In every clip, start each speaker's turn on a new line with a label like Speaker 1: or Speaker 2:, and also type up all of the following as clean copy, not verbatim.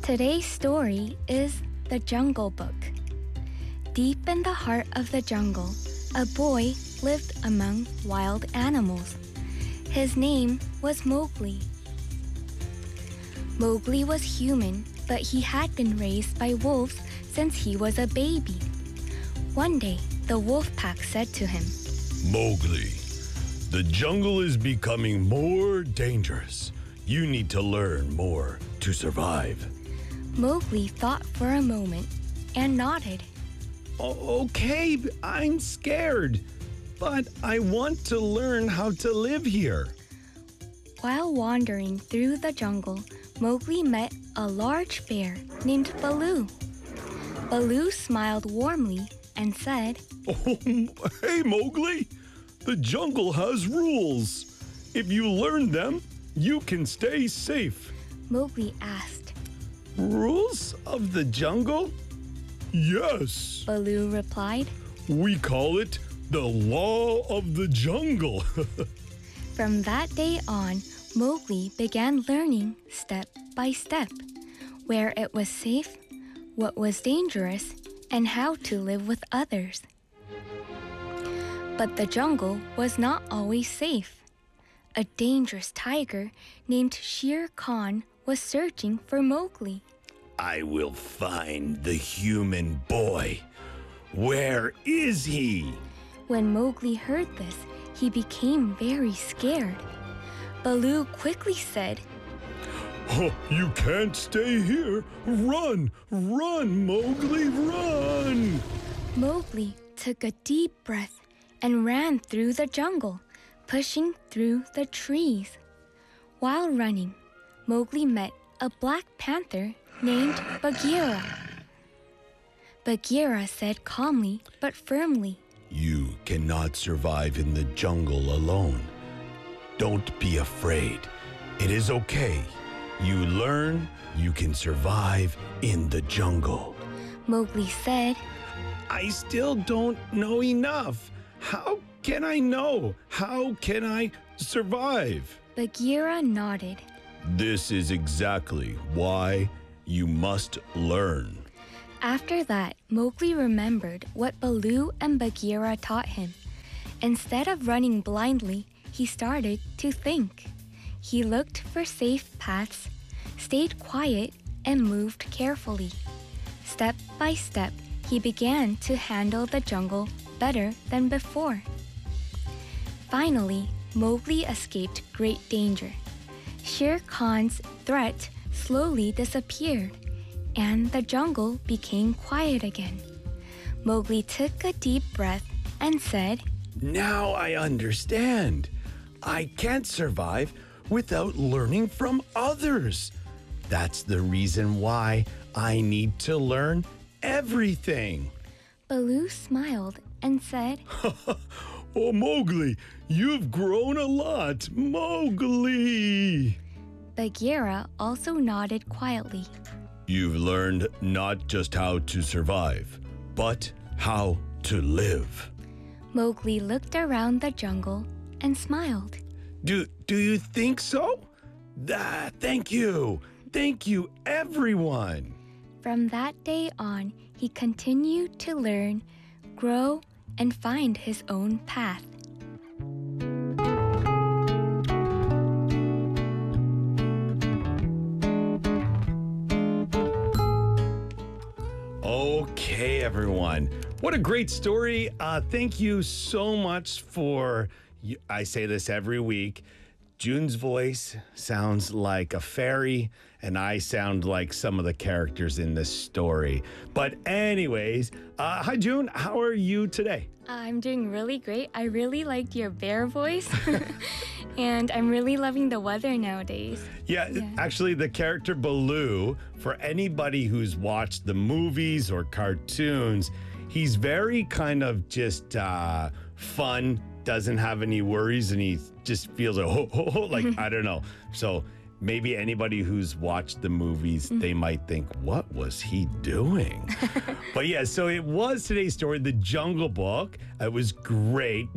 Speaker 1: Today's story is The Jungle Book. Deep in the heart of the jungle, a boy lived among wild animals. His name was Mowgli. Mowgli was human, but he had been raised by wolves since he was a baby. One day, the wolf pack said to him,
Speaker 2: Mowgli, the jungle is becoming more dangerous. You need to learn more to survive.
Speaker 1: Mowgli thought for a moment and nodded.
Speaker 2: Okay, I'm scared, but I want to learn how to live here.
Speaker 1: While wandering through the jungle, Mowgli met a large bear named Baloo. Baloo smiled warmly and said,
Speaker 2: Oh, hey, Mowgli, the jungle has rules. If you learn them, you can stay safe.
Speaker 1: Mowgli asked.
Speaker 2: Rules of the jungle? Yes.
Speaker 1: Baloo replied.
Speaker 2: We call it the law of the jungle.
Speaker 1: From that day on, Mowgli began learning step by step where it was safe, what was dangerous, and how to live with others. But the jungle was not always safe. A dangerous tiger named Shere Khan was searching for Mowgli.
Speaker 2: I will find the human boy. Where is he?
Speaker 1: When Mowgli heard this, he became very scared. Baloo quickly said,
Speaker 2: Oh, you can't stay here. Run, run, Mowgli, run.
Speaker 1: Mowgli took a deep breath and ran through the jungle, pushing through the trees. While running, Mowgli met a black panther named Bagheera. Bagheera said calmly but firmly,
Speaker 2: You cannot survive in the jungle alone. Don't be afraid. It is okay. You learn, you can survive in the jungle.
Speaker 1: Mowgli said,
Speaker 2: I still don't know enough. How can I know? How can I survive?
Speaker 1: Bagheera nodded.
Speaker 2: This is exactly why you must learn.
Speaker 1: After that, Mowgli remembered what Baloo and Bagheera taught him. Instead of running blindly, he started to think. He looked for safe paths, stayed quiet, and moved carefully. Step by step, he began to handle the jungle better than before. Finally, Mowgli escaped great danger. Shere Khan's threat slowly disappeared, and the jungle became quiet again. Mowgli took a deep breath and said,
Speaker 2: Now I understand. I can't survive without learning from others. That's the reason why I need to learn everything.
Speaker 1: Baloo smiled and said,
Speaker 2: Oh, Mowgli, you've grown a lot, Mowgli.
Speaker 1: Bagheera also nodded quietly.
Speaker 2: You've learned not just how to survive, but how to live.
Speaker 1: Mowgli looked around the jungle and smiled.
Speaker 2: Do you think so? Thank you. Thank you, everyone.
Speaker 1: From that day on, he continued to learn, grow, and find his own path.
Speaker 2: Okay, everyone. What a great story. Thank you so much for, I say this every week, June's voice sounds like a fairy, and I sound like some of the characters in this story. But anyways, hi, June. How are you today?
Speaker 1: I'm doing really great. I really liked your bear voice. And I'm really loving the weather nowadays.
Speaker 2: Yeah, actually, the character Baloo, for anybody who's watched the movies or cartoons, he's very kind of just fun, doesn't have any worries, and he just feels like, I don't know. So maybe anybody who's watched the movies, they might think, what was he doing? But yeah, so it was today's story, The Jungle Book. It was great. Now,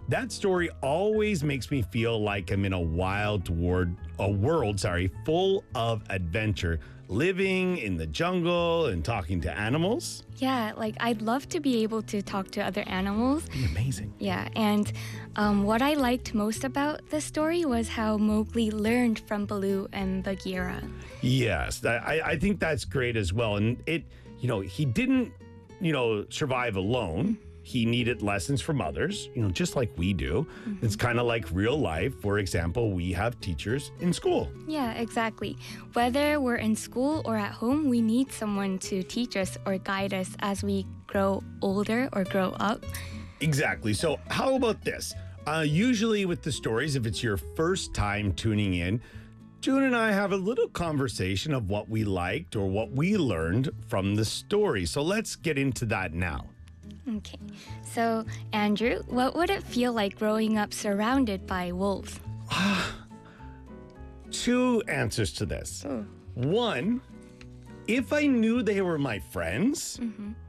Speaker 2: That story always makes me feel like I'm in a world, full of adventure, living in the jungle and talking to animals.
Speaker 1: Yeah, like I'd love to be able to talk to other animals.
Speaker 2: It'd be amazing.
Speaker 1: Yeah, and what I liked most about the story was how Mowgli learned from Baloo and Bagheera.
Speaker 2: Yes, I think that's great as well. And he didn't, survive alone. He needed lessons from others, just like we do. It's kind of like real life. For example, we have teachers in school.
Speaker 1: Yeah, exactly. Whether we're in school or at home, we need someone to teach us or guide us as we grow older or grow up.
Speaker 2: Exactly. So how about this? Usually with the stories, if it's your first time tuning in, June and I have a little conversation of what we liked or what we learned from the story. So let's get into that now.
Speaker 1: Okay. So, Andrew, what would it feel like growing up surrounded by wolves?
Speaker 2: Two answers to this.
Speaker 1: Oh.
Speaker 2: One, if I knew they were my friends,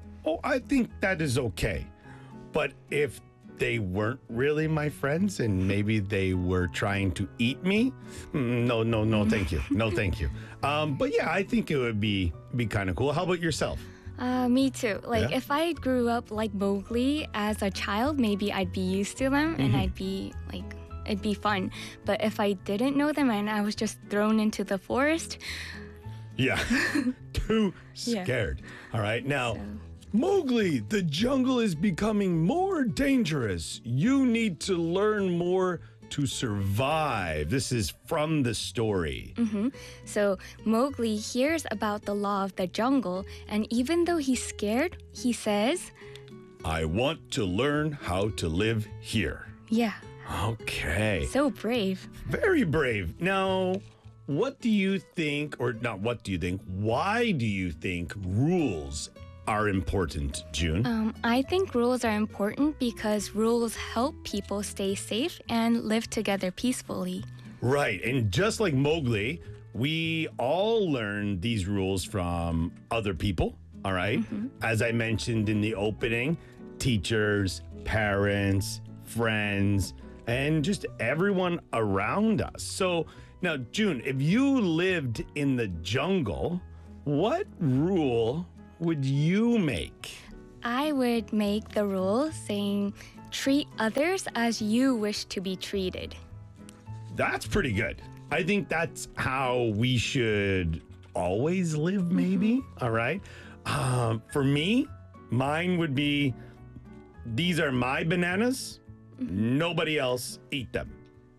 Speaker 2: I think that is okay. But if they weren't really my friends and maybe they were trying to eat me, no, thank you. No, thank you. But yeah, I think it would be kind of cool. How about yourself?
Speaker 1: Me too. Like,
Speaker 2: Yeah?
Speaker 1: if I grew up like Mowgli as a child, maybe I'd be used to them and I'd be like, it'd be fun. But if I didn't know them and I was just thrown into the forest,
Speaker 2: Yeah, too
Speaker 1: Yeah.
Speaker 2: scared. All right, now,
Speaker 1: So-
Speaker 2: Mowgli, the jungle is becoming more dangerous. You need to learn more to survive. This is from the story.
Speaker 1: so Mowgli hears about the law of the jungle, and even though he's scared, he says,
Speaker 2: I want to learn how to live here.
Speaker 1: yeah,
Speaker 2: Okay,
Speaker 1: so brave.
Speaker 2: very brave. Now, what do you think, or not what do you think, why do you think rules are important, June?
Speaker 1: I think rules are important because rules help people stay safe and live together peacefully.
Speaker 2: Right. And just like Mowgli, we all learn these rules from other people. All right? As I mentioned in the opening, teachers, parents, friends, and just everyone around us. So now, June, if you lived in the jungle, what rule would you make?
Speaker 1: I would make the rule saying, treat others as you wish to be treated.
Speaker 2: That's pretty good. I think that's how we should always live, maybe. All right. For me, mine would be these are my bananas. Nobody else eat them.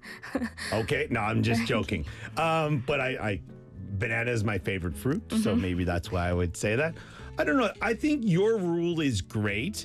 Speaker 2: Okay. No, I'm just joking. But I banana is my favorite fruit. So maybe that's why I would say that. I don't know. I think your rule is great.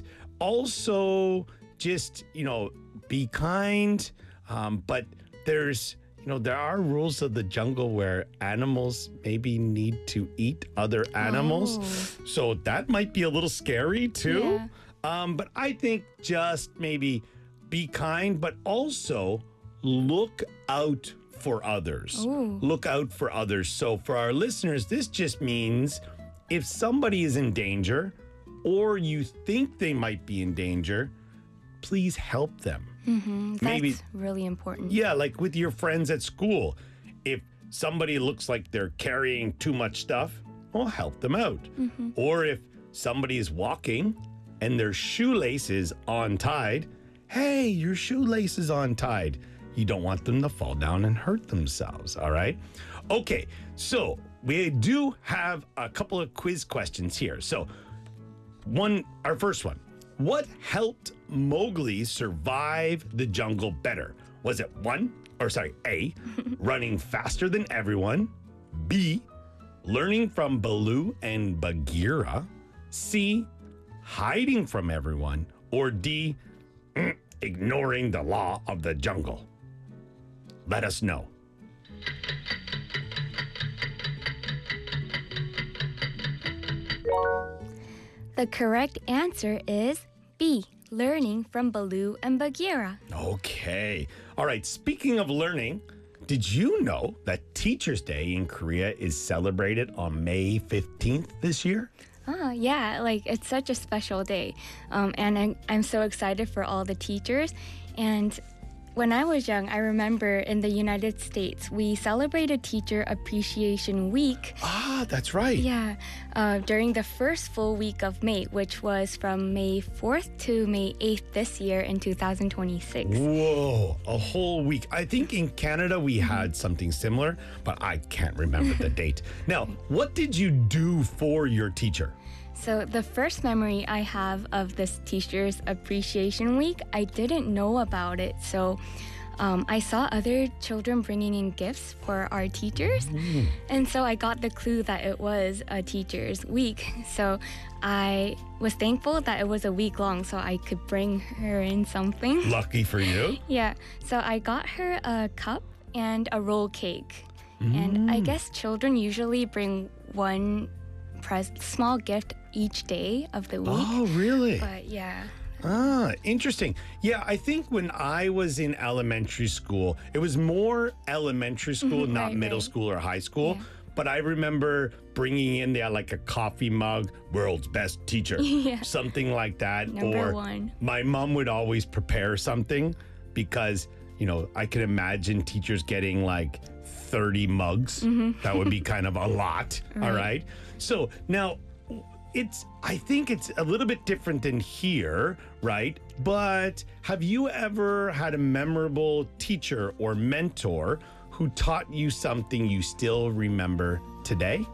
Speaker 2: Also, just, be kind. But there's, there are rules of the jungle where animals maybe need to eat other animals.
Speaker 1: Oh.
Speaker 2: So that might be a little scary too.
Speaker 1: Yeah.
Speaker 2: But I think just maybe be kind, but also look out for others.
Speaker 1: Ooh.
Speaker 2: Look out for others. So for our listeners, this just means if somebody is in danger or you think they might be in danger, please help them.
Speaker 1: That's
Speaker 2: Maybe-
Speaker 1: really important.
Speaker 2: Yeah, like with your friends at school. If somebody looks like they're carrying too much stuff, well, help them out. Or if somebody is walking and their shoelace is untied, hey, your shoelace is untied. You don't want them to fall down and hurt themselves, all right? Okay, so we do have a couple of quiz questions here. So our first one. What helped Mowgli survive the jungle better? Was it A, running faster than everyone, B, learning from Baloo and Bagheera, C, hiding from everyone, or D, ignoring the law of the jungle? Let us know.
Speaker 1: The correct answer is B, learning from Baloo and Bagheera.
Speaker 2: Okay. All right. Speaking of learning, did you know that Teachers' Day in Korea is celebrated on May 15th this year?
Speaker 1: Oh, yeah, like it's such a special day. And I'm so excited for all the teachers. And when I was young, I remember in the United States, we celebrated Teacher Appreciation Week.
Speaker 2: Ah, that's right.
Speaker 1: Yeah, during the first full week of May, which was from May 4th to May 8th this year in 2026.
Speaker 2: Whoa, a whole week. I think in Canada we had something similar, but I can't remember the date. Now, what did you do for your teacher?
Speaker 1: So the first memory I have of this Teachers Appreciation Week, I didn't know about it. So I saw other children bringing in gifts for our teachers. And so I got the clue that it was a teacher's week. So I was thankful that it was a week long so I could bring her in something.
Speaker 2: Lucky for you.
Speaker 1: Yeah. So I got her a cup and a roll cake. And I guess children usually bring one small gift each day of the week.
Speaker 2: Oh, really?
Speaker 1: But yeah.
Speaker 2: Ah, interesting. Yeah, I think when I was in elementary school, it was more elementary school, not
Speaker 1: right,
Speaker 2: middle
Speaker 1: right.
Speaker 2: school or high school.
Speaker 1: Yeah.
Speaker 2: But I remember bringing in there like a coffee mug, world's best teacher,
Speaker 1: Yeah.
Speaker 2: something like that.
Speaker 1: Number
Speaker 2: or
Speaker 1: one.
Speaker 2: my mom would always prepare something because, you know, I could imagine teachers getting like 30 mugs. That would be kind of a lot. All right. So now I think it's a little bit different than here, right? But have you ever had a memorable teacher or mentor who taught you something you still remember today?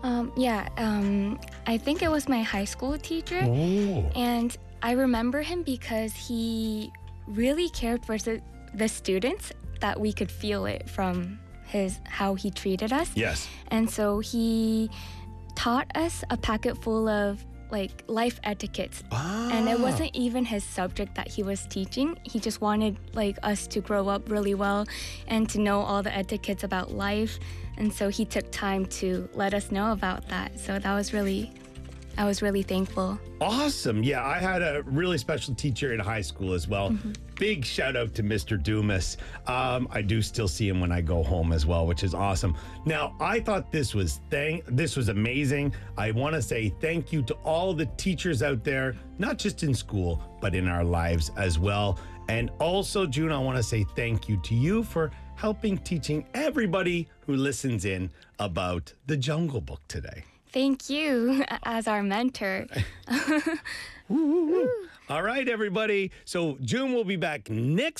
Speaker 1: I think it was my high school teacher.
Speaker 2: Oh.
Speaker 1: And I remember him because he really cared for the students, that we could feel it from how he treated us.
Speaker 2: Yes.
Speaker 1: And so he taught us a packet full of like life etiquettes. And it wasn't even his subject that he was teaching. He just wanted like us to grow up really well and to know all the etiquettes about life. And so he took time to let us know about that. So I was really thankful.
Speaker 2: Awesome. Yeah, I had a really special teacher in high school as well. Big shout out to Mr. Dumas. I do still see him when I go home as well, which is awesome. Now, I thought this was amazing. I want to say thank you to all the teachers out there, not just in school, but in our lives as well. And also, June, I want to say thank you to you for helping teaching everybody who listens in about the Jungle Book today.
Speaker 1: Thank you as our mentor.
Speaker 2: All right, everybody. So June will be back next